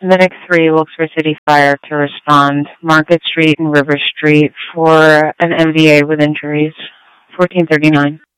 Medic 3, Wilkes-Barre City Fire to respond. Market Street and River Street for an MVA with injuries. 1439.